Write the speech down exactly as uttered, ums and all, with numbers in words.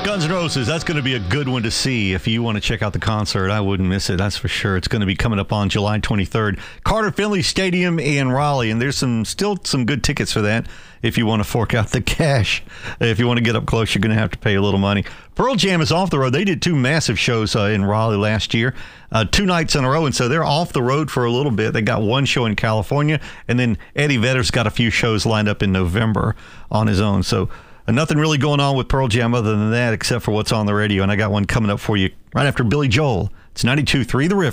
Guns N' Roses, that's going to be a good one to see. If you want to check out the concert, I wouldn't miss it, that's for sure. It's going to be coming up on July twenty-third. Carter Finley Stadium in Raleigh, and there's some still some good tickets for that if you want to fork out the cash. If you want to get up close, you're going to have to pay a little money. Pearl Jam is off the road. They did two massive shows uh, in Raleigh last year, uh, two nights in a row, and so they're off the road for a little bit. They got one show in California, and then Eddie Vedder's got a few shows lined up in November on his own. So uh, nothing really going on with Pearl Jam other than that, except for what's on the radio, and I got one coming up for you right after Billy Joel. It's ninety-two point three The River.